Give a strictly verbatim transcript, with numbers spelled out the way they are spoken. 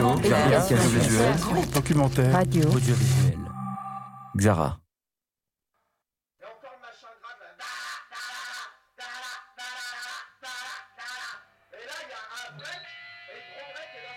Vidéo, Éducation visuel, Documentaire. Radio. audiovisuel. Xara. Et encore le machin grave là.